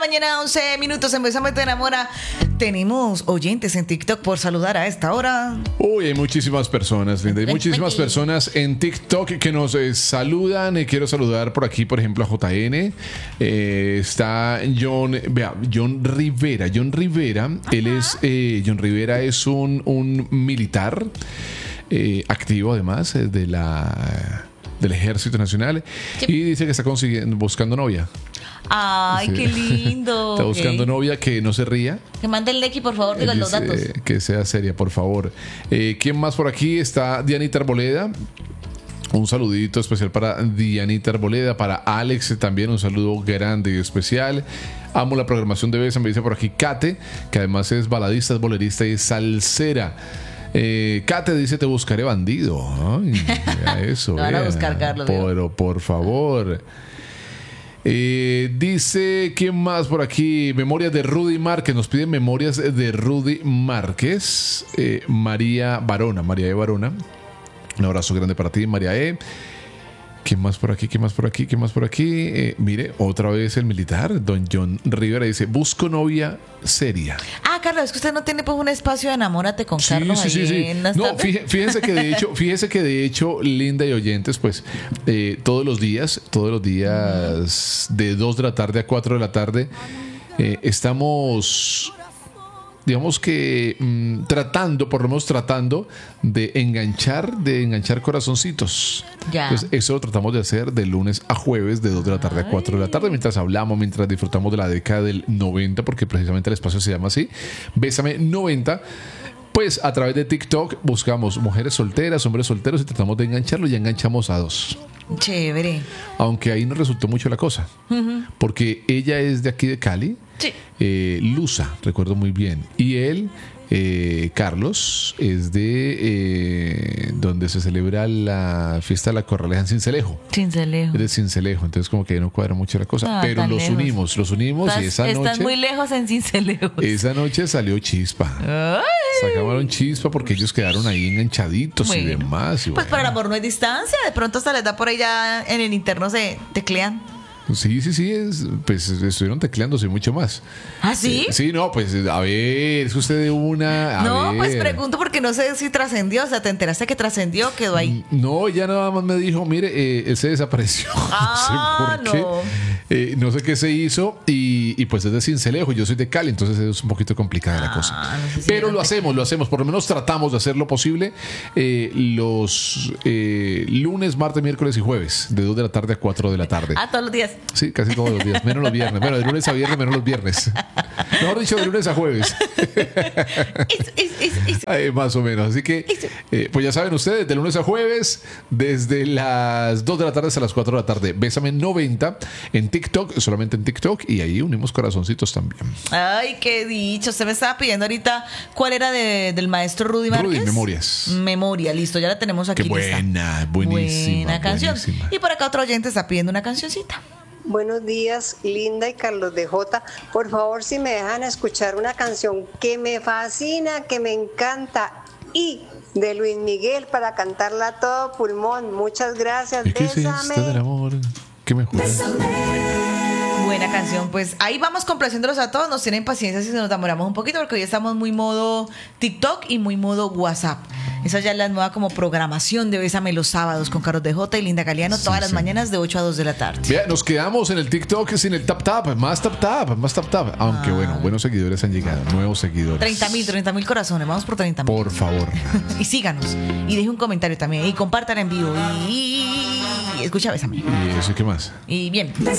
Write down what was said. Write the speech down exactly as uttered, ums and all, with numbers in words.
mañana, once minutos en Bésame Te Enamora. Tenemos oyentes en TikTok por saludar a esta hora. Uy, hay muchísimas personas, Linda. Hay muchísimas personas en TikTok que nos eh, saludan. Eh, quiero saludar por aquí, por ejemplo, a J N. Eh, está John, vea, John Rivera. John Rivera, Ajá. él es, eh, John Rivera es un, un militar eh, activo, además, eh, de la... del Ejército Nacional, sí. Y dice que está consiguiendo, buscando novia. Ay, sí. Qué lindo. Está buscando okay. novia, que no se ría. Que mande el Lequi, por favor, diga los datos. Que sea seria, por favor. Eh, ¿Quién más por aquí? Está Dianita Arboleda. Un saludito especial para Dianita Arboleda, para Alex también un saludo grande y especial. Amo la programación de Bésame, me dice por aquí Kate, que además es baladista, es bolerista y es salsera. Eh, Kate dice: te buscaré, bandido. Ay, mira eso. Te van a buscar, Carlos. Pero por favor. Eh, dice: ¿quién más por aquí? Memorias de Rudy Márquez. Nos piden memorias de Rudy Márquez. Eh, María Barona, María E. Barona. Un abrazo grande para ti, María E. ¿Qué más por aquí? ¿Qué más por aquí? ¿Qué más por aquí? Eh, mire, otra vez el militar, don John Rivera, dice: busco novia seria. Ah, Carlos, es que usted no tiene pues un espacio de enamórate con sí, Carlos. Sí, sí, sí. En las no, fíjense, fíjense que de hecho, fíjense que de hecho, Linda y oyentes, pues eh, todos los días, todos los días de dos de la tarde a cuatro de la tarde, eh, estamos... digamos que mmm, tratando, por lo menos tratando de enganchar, de enganchar corazoncitos. Ya. Entonces, eso lo tratamos de hacer de lunes a jueves, de dos de la tarde Ay. a cuatro de la tarde, mientras hablamos, mientras disfrutamos de la década del noventa, porque precisamente el espacio se llama así, Bésame noventa. Pues a través de TikTok buscamos mujeres solteras, hombres solteros y tratamos de engancharlos y enganchamos a dos. Chévere. Aunque ahí no resultó mucho la cosa, uh-huh. porque ella es de aquí de Cali. Sí. Eh, Luza, recuerdo muy bien. Y él, eh, Carlos, es de eh, donde se celebra la fiesta de la Corraleja en Cincelejo. Cincelejo. Es de Cincelejo, entonces como que no cuadra mucho la cosa. Ah, pero los lejos. unimos, los unimos Estás, y esa noche... Están muy lejos en Cincelejo. Esa noche salió chispa. Ay. Sacaron chispa porque ellos quedaron ahí enganchaditos bueno, y demás. Y pues bueno. para el amor no hay distancia. De pronto hasta les da por ahí ya en el interno se teclean. Sí, sí, sí, es, pues estuvieron tecleándose mucho más. ¿Ah, sí? Eh, sí, no, pues a ver, es usted de una... A no, ver. pues pregunto porque no sé si trascendió, o sea, ¿te enteraste que trascendió? ¿Quedó ahí? No, ya nada más me dijo, mire, eh, él se desapareció. Ah, no sé por no. qué. Eh, no sé qué se hizo y, y pues es de Cincelejo, yo soy de Cali, entonces es un poquito complicada ah, la cosa. No sé si Pero lo hacemos, lo hacemos, por lo menos tratamos de hacer lo posible eh, los eh, lunes, martes, miércoles y jueves, de dos de la tarde a cuatro de la tarde. Ah, todos los días. Sí, casi todos los días, menos los viernes. Bueno, de lunes a viernes, menos los viernes. Mejor dicho, de lunes a jueves. Eso, eso, eso, eso. Ay, más o menos. Así que, eh, pues ya saben ustedes, de lunes a jueves, desde las dos de la tarde hasta las cuatro de la tarde. Bésame noventa en TikTok, solamente en TikTok, y ahí unimos corazoncitos también. Ay, qué dicho. Usted me estaba pidiendo ahorita cuál era de, del maestro Rudy Márquez. Rudy, Memorias. Memoria, listo, ya la tenemos aquí. Qué buena, lista. buenísima. Buena canción. Buenísima. Y por acá otro oyente está pidiendo una cancioncita. Buenos días, Linda y Carlos de J. Por favor, si me dejan escuchar una canción que me fascina, que me encanta, y de Luis Miguel para cantarla a todo pulmón. Muchas gracias. ¿Y qué es esto del amor? ¿Qué me jura? Buena canción, pues ahí vamos complaciéndolos a todos. Nos tienen paciencia si nos demoramos un poquito porque hoy estamos muy modo TikTok y muy modo WhatsApp. Esa ya es la nueva como programación de Bésame los sábados con Carlos de J y Linda Galeano sí, todas sí. las mañanas de ocho a dos de la tarde. Bien, nos quedamos en el TikTok sin el tap tap, más tap tap, más tap tap. Aunque ah. bueno, buenos seguidores han llegado, nuevos seguidores. treinta mil, treinta mil corazones, vamos por treinta mil. Por favor. Y síganos y deje un comentario también y compartan en vivo y, y escucha Bésame. ¿Y eso qué más? Y bien.